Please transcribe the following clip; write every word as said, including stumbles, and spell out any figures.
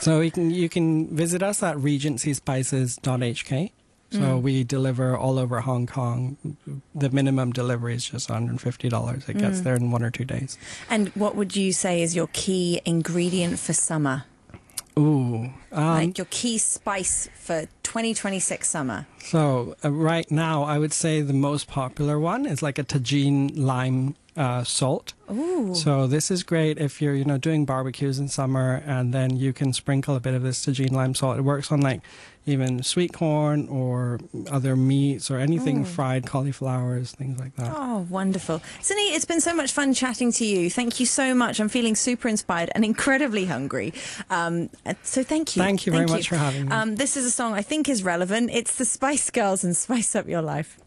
So you can you can visit us at regency spices dot h k. So mm. we deliver all over Hong Kong. The minimum delivery is just one hundred fifty dollars. It gets mm. there in one or two days. And what would you say is your key ingredient for summer? Ooh. Um, like your key spice for twenty twenty-six summer? So uh, right now, I would say the most popular one is like a Tajin lime uh, salt. Ooh. So this is great if you're, you know, doing barbecues in summer, and then you can sprinkle a bit of this Tajin lime salt. It works on like even sweet corn or other meats or anything Ooh. fried, cauliflowers, things like that. Oh, wonderful. Sunny, it's been so much fun chatting to you. Thank you so much. I'm feeling super inspired and incredibly hungry. Um, so thank you. Thank you thank very you. much for having me. Um, this is a song I think is relevant. It's the Spice Girls and Spice Up Your Life.